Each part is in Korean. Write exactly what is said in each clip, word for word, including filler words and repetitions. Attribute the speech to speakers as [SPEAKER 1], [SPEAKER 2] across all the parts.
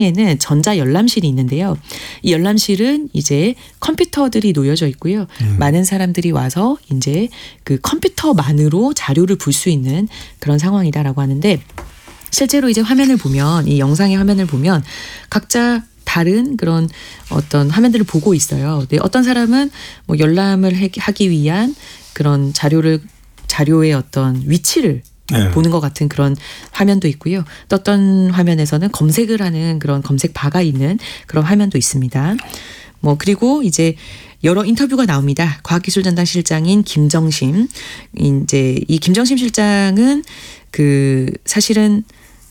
[SPEAKER 1] 에는 전자 열람실이 있는데요. 이 열람실은 이제 컴퓨터들이 놓여져 있고요. 음. 많은 사람들이 와서 이제 그 컴퓨터만으로 자료를 볼 수 있는 그런 상황이다라고 하는데, 실제로 이제 화면을 보면, 이 영상의 화면을 보면 각자 다른 그런 어떤 화면들을 보고 있어요. 근데 어떤 사람은 뭐 열람을 하기 위한 그런 자료를 자료의 어떤 위치를 네. 보는 것 같은 그런 화면도 있고요. 또 어떤 화면에서는 검색을 하는 그런 검색 바가 있는 그런 화면도 있습니다. 뭐 그리고 이제 여러 인터뷰가 나옵니다. 과학기술전당 실장인 김정심, 이제 이 김정심 실장은 그 사실은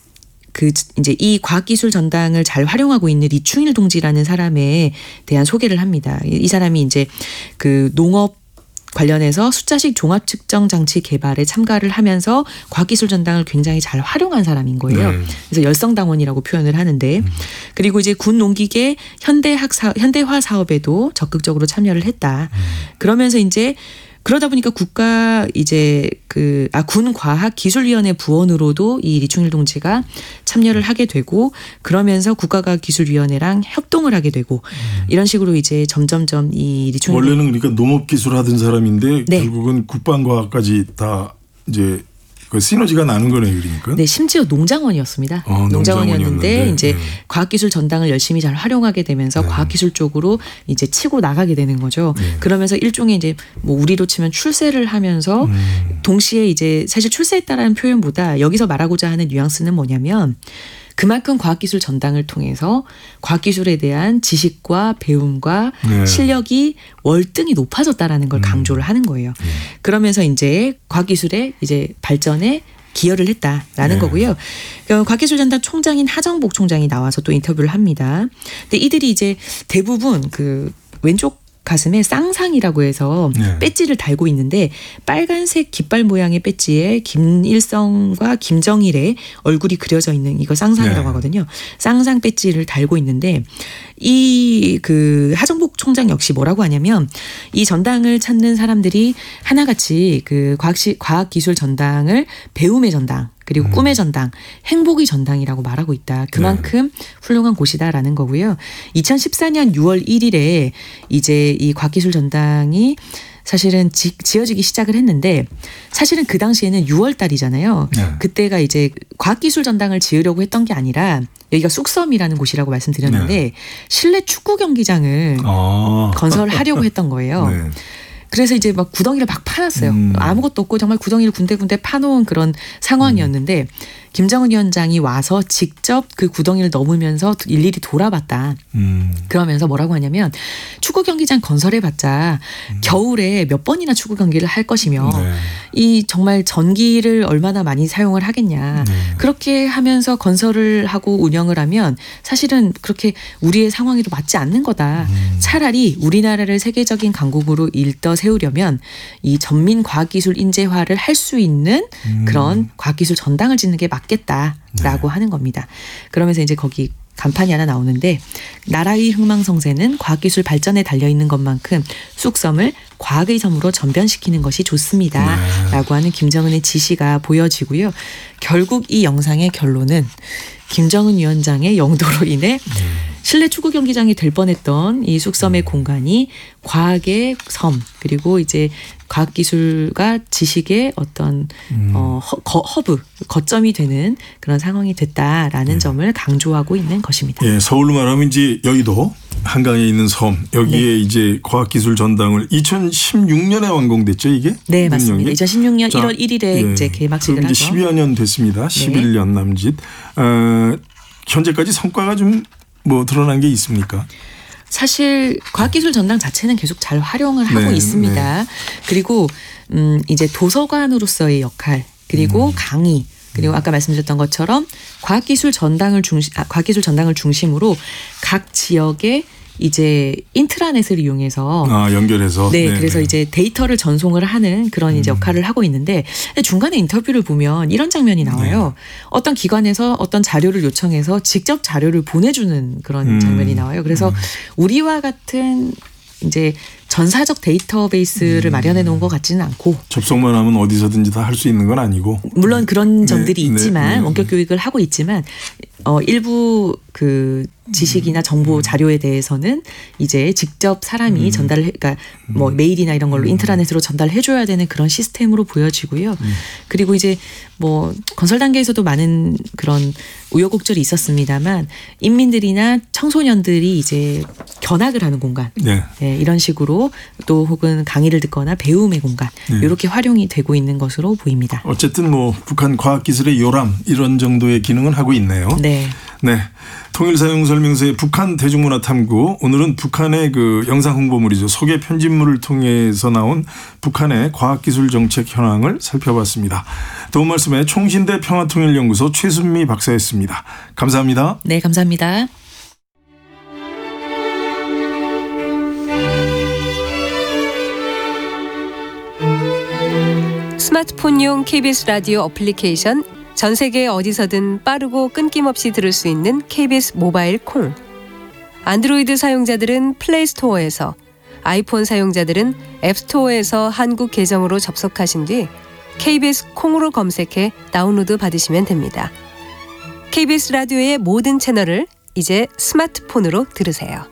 [SPEAKER 1] 그 이제 이 과학기술 전당을 잘 활용하고 있는 이충일 동지라는 사람에 대한 소개를 합니다. 이 사람이 이제 그 농업 관련해서 숫자식 종합 측정 장치 개발에 참가를 하면서 과학기술 전당을 굉장히 잘 활용한 사람인 거예요. 네. 그래서 열성당원이라고 표현을 하는데, 음. 그리고 이제 군 농기계 현대학 사, 현대화 사업에도 적극적으로 참여를 했다. 음. 그러면서 이제 그러다 보니까 국가 이제 그 아 군 과학기술위원회 부원으로도 이 리충일 동지가 참여를 하게 되고, 그러면서 국가과학기술위원회랑 협동을 하게 되고 음. 이런 식으로 이제 점점점 이 리충일
[SPEAKER 2] 원래는 그러니까 농업기술 하던 사람인데
[SPEAKER 1] 네.
[SPEAKER 2] 결국은 국방과학까지 다 이제 그 시너지가 나는 거네요, 그러니까.
[SPEAKER 1] 네, 심지어 농장원이었습니다.
[SPEAKER 2] 어,
[SPEAKER 1] 농장원이었는데,
[SPEAKER 2] 농장원이었는데
[SPEAKER 1] 이제
[SPEAKER 2] 네.
[SPEAKER 1] 과학기술 전당을 열심히 잘 활용하게 되면서 네. 과학기술 쪽으로 이제 치고 나가게 되는 거죠. 네. 그러면서 일종의 이제 뭐 우리로 치면 출세를 하면서 음. 동시에 이제 사실 출세했다라는 표현보다 여기서 말하고자 하는 뉘앙스는 뭐냐면, 그만큼 과학기술 전당을 통해서 과학기술에 대한 지식과 배움과 네. 실력이 월등히 높아졌다라는 걸 강조를 음. 하는 거예요. 네. 그러면서 이제 과학기술의 이제 발전에 기여를 했다라는 네. 거고요. 과학기술 전당 총장인 하정복 총장이 나와서 또 인터뷰를 합니다. 근데 이들이 이제 대부분 그 왼쪽 가슴에 쌍상이라고 해서 네. 배지를 달고 있는데, 빨간색 깃발 모양의 배지에 김일성과 김정일의 얼굴이 그려져 있는 이거 쌍상이라고 네. 하거든요. 쌍상 배지를 달고 있는데, 이 그 하정복 총장 역시 뭐라고 하냐면, 이 전당을 찾는 사람들이 하나같이 그 과학시, 과학기술 전당을 배움의 전당, 그리고 음. 꿈의 전당, 행복의 전당이라고 말하고 있다. 그만큼 네. 훌륭한 곳이다라는 거고요. 이천십사 년 유월 일일에 이제 이 과학기술 전당이 사실은 지, 지어지기 시작을 했는데, 사실은 그 당시에는 유월 달이잖아요. 네. 그때가 이제 과학기술 전당을 지으려고 했던 게 아니라, 여기가 쑥섬이라는 곳이라고 말씀드렸는데 네. 실내 축구 경기장을 아. 건설하려고 했던 거예요. 네. 그래서 이제 막 구덩이를 막 파놨어요. 음. 아무것도 없고 정말 구덩이를 군데군데 파놓은 그런 상황이었는데, 음. 김정은 위원장이 와서 직접 그 구덩이를 넘으면서 일일이 돌아봤다. 음. 그러면서 뭐라고 하냐면, 축구 경기장 건설해봤자 음. 겨울에 몇 번이나 축구 경기를 할 것이며 네. 이 정말 전기를 얼마나 많이 사용을 하겠냐. 네. 그렇게 하면서 건설을 하고 운영을 하면 사실은 그렇게 우리의 상황에도 맞지 않는 거다. 음. 차라리 우리나라를 세계적인 강국으로 일떠 세우려면 이 전민 과학기술 인재화를 할 수 있는 음. 그런 과학기술 전당을 짓는 게 맞겠다라고 네. 하는 겁니다. 그러면서 이제 거기 간판이 하나 나오는데, 나라의 흥망성쇠는 과학기술 발전에 달려있는 것만큼 쑥섬을 과학의 섬으로 전변시키는 것이 좋습니다. 네. 라고 하는 김정은의 지시가 보여지고요. 결국 이 영상의 결론은 김정은 위원장의 영도로 인해 네. 실내 축구 경기장이 될 뻔했던 이 쑥섬의 음. 공간이 과학의 섬, 그리고 이제 과학기술과 지식의 어떤 음. 어, 허, 허브, 거점이 되는 그런 상황이 됐다라는 네. 점을 강조하고 있는 것입니다.
[SPEAKER 2] 예, 서울로 말하면 이제 여의도 한강에 있는 섬, 여기에 네. 이제 과학기술 전당을 이천십육 년에 완공됐죠, 이게?
[SPEAKER 1] 네, 맞습니다. 이천십육 년
[SPEAKER 2] 자,
[SPEAKER 1] 일월 일일에
[SPEAKER 2] 예,
[SPEAKER 1] 이제 개막식을 하죠.
[SPEAKER 2] 이제 십여 년 됐습니다. 십일 년 네. 남짓. 어, 현재까지 성과가 좀 뭐 드러난 게 있습니까?
[SPEAKER 1] 사실 과학기술 전당 자체는 계속 잘 활용을 하고
[SPEAKER 2] 네,
[SPEAKER 1] 있습니다. 네. 그리고 음 이제 도서관으로서의 역할, 그리고 음. 강의, 그리고 아까 말씀드렸던 것처럼 과학기술 전당을 중심, 아, 과학기술 전당을 중심으로 각 지역의 이제 인트라넷을 이용해서
[SPEAKER 2] 아, 연결해서
[SPEAKER 1] 네,
[SPEAKER 2] 네,
[SPEAKER 1] 그래서
[SPEAKER 2] 네.
[SPEAKER 1] 이제 데이터를 전송을 하는 그런 이제 역할을 하고 있는데, 중간에 인터뷰를 보면 이런 장면이 나와요. 네. 어떤 기관에서 어떤 자료를 요청해서 직접 자료를 보내주는 그런 음. 장면이 나와요. 그래서 음. 우리와 같은 이제 전사적 데이터베이스를 음. 마련해 놓은 것 같지는 않고
[SPEAKER 2] 접속만 하면 어디서든지 다 할 수 있는 건 아니고
[SPEAKER 1] 물론 그런 점들이
[SPEAKER 2] 네,
[SPEAKER 1] 있지만
[SPEAKER 2] 네, 네.
[SPEAKER 1] 원격 교육을 하고 있지만 어, 일부 그 지식이나 정보 자료에 대해서는 이제 직접 사람이 음. 전달을 해, 그러니까 뭐 메일이나 이런 걸로 인트라넷으로 전달해 줘야 되는 그런 시스템으로 보여지고요. 음. 그리고 이제 뭐 건설 단계에서도 많은 그런 우여곡절이 있었습니다만 인민들이나 청소년들이 이제 견학을 하는 공간
[SPEAKER 2] 네.
[SPEAKER 1] 네, 이런 식으로 또 혹은 강의를 듣거나 배움의 공간 네. 이렇게 활용이 되고 있는 것으로 보입니다.
[SPEAKER 2] 어쨌든 뭐 북한 과학기술의 요람 이런 정도의 기능은 하고 있네요.
[SPEAKER 1] 네.
[SPEAKER 2] 네. 통일사용설명서의 북한 대중문화 탐구 오늘은 북한의 그 영상 홍보물이죠. 소개 편집물을 통해서 나온 북한의 과학기술 정책 현황을 살펴봤습니다. 도움 말씀에 총신대 평화통일연구소 최순미 박사였습니다. 감사합니다.
[SPEAKER 1] 네, 감사합니다.
[SPEAKER 3] 스마트폰용 케이비에스 라디오 어플리케이션 전 세계 어디서든 빠르고 끊김없이 들을 수 있는 케이비에스 모바일 콩. 안드로이드 사용자들은 플레이스토어에서, 아이폰 사용자들은 앱스토어에서 한국 계정으로 접속하신 뒤 케이비에스 콩으로 검색해 다운로드 받으시면 됩니다. 케이비에스 라디오의 모든 채널을 이제 스마트폰으로 들으세요.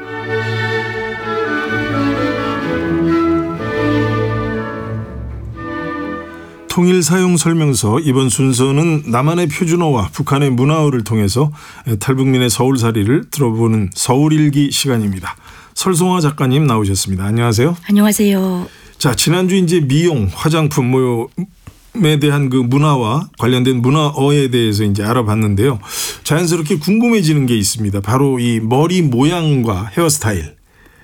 [SPEAKER 2] 통일사용설명서 이번 순서는 남한의 표준어와 북한의 문화어를 통해서 탈북민의 서울살이를 들어보는 서울일기 시간입니다. 설송화 작가님 나오셨습니다. 안녕하세요.
[SPEAKER 4] 안녕하세요.
[SPEAKER 2] 자, 지난주 이제 미용, 화장품 뭐에 대한 그 문화와 관련된 문화어에 대해서 이제 알아봤는데요. 자연스럽게 궁금해지는 게 있습니다. 바로 이 머리 모양과 헤어스타일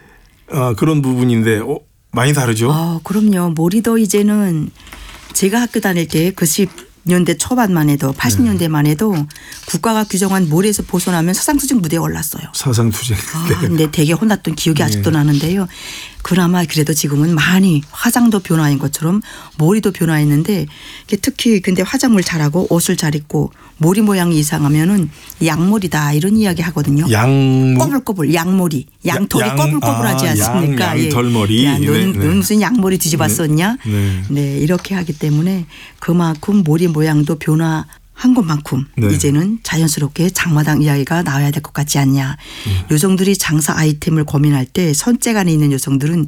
[SPEAKER 2] 어, 그런 부분인데 어, 많이 다르죠?
[SPEAKER 4] 아, 그럼요. 머리도 이제는 제가 학교 다닐 때 그 십 년대 초반만 해도 팔십 년대만 해도 국가가 규정한 머리에서 벗어나면 사상투쟁 무대에 올랐어요.
[SPEAKER 2] 사상투쟁.
[SPEAKER 4] 아, 근데 되게 혼났던 기억이 아직도 네. 나는데요. 그나마 그래도 지금은 많이 화장도 변화인 것처럼 머리도 변화했는데 특히 근데 화장을 잘하고 옷을 잘 입고 머리 모양이 이상하면은 양머리다 이런 이야기 하거든요.
[SPEAKER 2] 양
[SPEAKER 4] 꼬불꼬불 양머리 양털이 양, 꼬불꼬불하지 않습니까?
[SPEAKER 2] 양, 양털머리.
[SPEAKER 4] 야, 넌,
[SPEAKER 2] 네, 네.
[SPEAKER 4] 넌 무슨 양머리 뒤집었었냐?
[SPEAKER 2] 네. 네.
[SPEAKER 4] 네 이렇게 하기 때문에 그만큼 머리 모양도 변화. 한 것만큼
[SPEAKER 2] 네. 이제는
[SPEAKER 4] 자연스럽게 장마당 이야기가 나와야 될 것 같지 않냐. 음. 여성들이 장사 아이템을 고민할 때 선재간에 있는 여성들은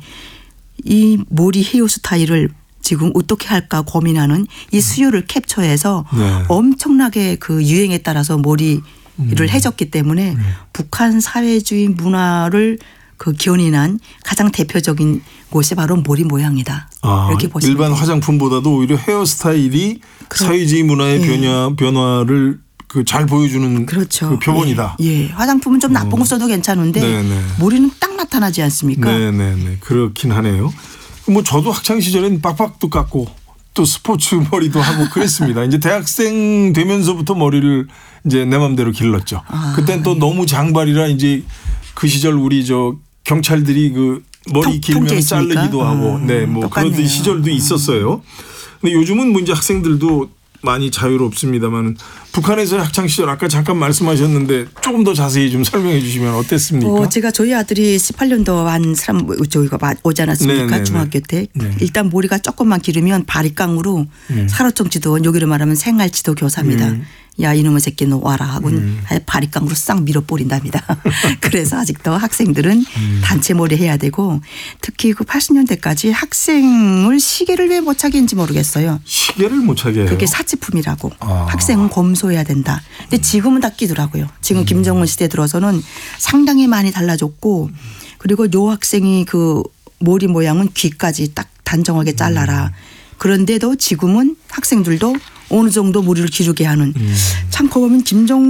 [SPEAKER 4] 이 머리 헤어스타일을 지금 어떻게 할까 고민하는 이 수요를 캡처해서 네. 엄청나게 그 유행에 따라서 머리를 음. 해줬기 때문에 네. 북한 사회주의 문화를 그 견인한 가장 대표적인 곳이 바로 머리 모양이다.
[SPEAKER 2] 아,
[SPEAKER 4] 이렇게 보시면
[SPEAKER 2] 일반
[SPEAKER 4] 돼요.
[SPEAKER 2] 화장품보다도 오히려 헤어스타일이 그럼, 사회주의 문화의 네. 변화 변화를 그 잘 보여주는
[SPEAKER 4] 그렇죠.
[SPEAKER 2] 그 표본이다.
[SPEAKER 4] 예, 예. 화장품은 좀 나쁜 거 써도 괜찮은데 네네. 머리는 딱 나타나지 않습니까?
[SPEAKER 2] 네네네. 그렇긴 하네요. 뭐 저도 학창 시절엔 빡빡도 깎고 또 스포츠 머리도 하고 그랬습니다. 이제 대학생 되면서부터 머리를 이제 내 맘대로 길렀죠. 아, 그땐 또 예. 너무 장발이라 이제 그 시절 우리 저 경찰들이 그 머리 통, 길면 자르기도 하고 음, 네, 뭐 그런 시절도 있었어요. 근데 요즘은 뭐 이제 학생들도 많이 자유롭습니다만 북한에서의 학창 시절 아까 잠깐 말씀하셨는데 조금 더 자세히 좀 설명해 주시면 어땠습니까?
[SPEAKER 4] 어, 제가 저희 아들이 십팔 년도 한 사람 저희가 오지 않았습니까? 네네네. 중학교 때 네. 일단 머리가 조금만 기르면 바리깡으로 네. 사로점지도 여기로 말하면 생활지도 교사입니다. 네. 야 이놈의 새끼 너 와라 하고 음. 바리깡으로 싹 밀어버린답니다. 그래서 아직도 학생들은 음. 단체 머리 해야 되고 특히 그 팔십 년대까지 학생을 시계를 왜 못 차게 했는지 모르겠어요.
[SPEAKER 2] 시계를 못 차게 해요?
[SPEAKER 4] 그게 사치품이라고. 아. 학생은 검소해야 된다. 근데 지금은 다 끼더라고요. 지금 음. 김정은 시대 들어서는 상당히 많이 달라졌고 그리고 요 학생이 그 머리 모양은 귀까지 딱 단정하게 잘라라. 음. 그런데도 지금은 학생들도 어느 정도 머리를 기르게 하는 음. 참 그거 보면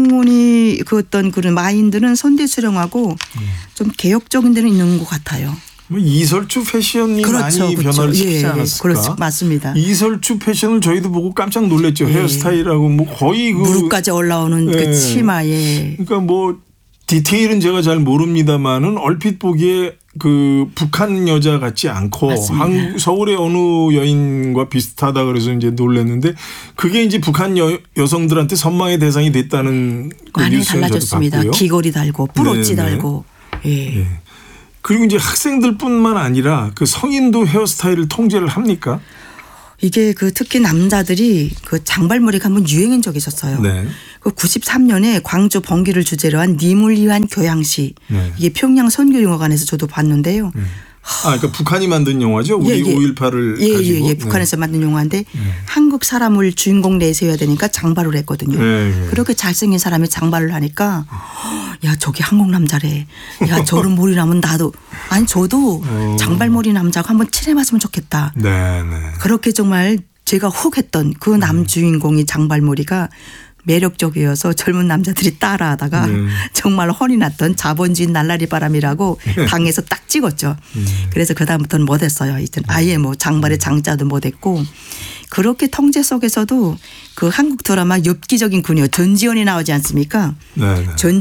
[SPEAKER 4] 김정은이 그 어떤 그런 마인드는 선대수령하고 음. 좀 개혁적인 데는 있는 것 같아요.
[SPEAKER 2] 뭐 이설주 패션이
[SPEAKER 4] 그렇죠,
[SPEAKER 2] 많이
[SPEAKER 4] 그렇죠.
[SPEAKER 2] 변화를 시키지
[SPEAKER 4] 예,
[SPEAKER 2] 않았을까?
[SPEAKER 4] 그렇죠. 맞습니다.
[SPEAKER 2] 이설주 패션을 저희도 보고 깜짝 놀랐죠. 예. 헤어스타일하고 뭐 거의 그
[SPEAKER 4] 무릎까지 올라오는
[SPEAKER 2] 예.
[SPEAKER 4] 그 치마에.
[SPEAKER 2] 그러니까 뭐 디테일은 제가 잘 모릅니다만은 얼핏 보기에 그 북한 여자 같지 않고 한, 서울의 어느 여인과 비슷하다 그래서 이제 놀랐는데 그게 이제 북한 여, 여성들한테 선망의 대상이 됐다는 그
[SPEAKER 4] 많이
[SPEAKER 2] 뉴스를
[SPEAKER 4] 달라졌습니다.
[SPEAKER 2] 저도 봤고요.
[SPEAKER 4] 귀걸이 달고 뿔옷지 달고. 예. 예.
[SPEAKER 2] 그리고 이제 학생들뿐만 아니라 그 성인도 헤어스타일을 통제를 합니까?
[SPEAKER 4] 이게 그 특히 남자들이 그 장발머리가 한번 유행한 적이 있었어요.
[SPEAKER 2] 네.
[SPEAKER 4] 그 구십삼 년에 광주 번기를 주제로 한 님을 위한 교양시.
[SPEAKER 2] 네.
[SPEAKER 4] 이게 평양 선교영화관에서 저도 봤는데요.
[SPEAKER 2] 네. 아, 그러니까 북한이 만든 영화죠. 우리
[SPEAKER 4] 예, 예.
[SPEAKER 2] 오일팔을
[SPEAKER 4] 예,
[SPEAKER 2] 가지고.
[SPEAKER 4] 예, 예. 북한에서
[SPEAKER 2] 네.
[SPEAKER 4] 만든 영화인데 한국 사람을 주인공 내세워야 되니까 장발을 했거든요.
[SPEAKER 2] 네, 네.
[SPEAKER 4] 그렇게 잘생긴 사람이 장발을 하니까 야 저기 한국 남자래. 야 저런 머리 나면 나도 아니 저도
[SPEAKER 2] 어.
[SPEAKER 4] 장발머리 남자고 한번 칠해봤으면 좋겠다.
[SPEAKER 2] 네, 네.
[SPEAKER 4] 그렇게 정말 제가 혹 했던 그 남주인공이 장발머리가 매력적이어서 젊은 남자들이 따라하다가
[SPEAKER 2] 네.
[SPEAKER 4] 정말 혼이 났던 자본주의 날라리 바람이라고 당에서 딱 찍었죠. 그래서 그다음부터는 못했어요. 이제 아예 뭐 장발의 장자도 못했고 그렇게 통제 속에서도 그 한국 드라마 엽기적인 군요 전지현이 나오지 않습니까?
[SPEAKER 2] 네, 네.
[SPEAKER 4] 전